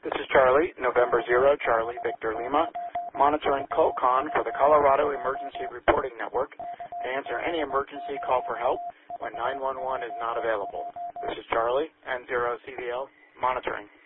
This is Charlie, November 0, Charlie, Victor Lima, monitoring COCON for the Colorado Emergency Reporting Network to answer any emergency call for help when 911 is not available. This is Charlie, N0 CVL, monitoring.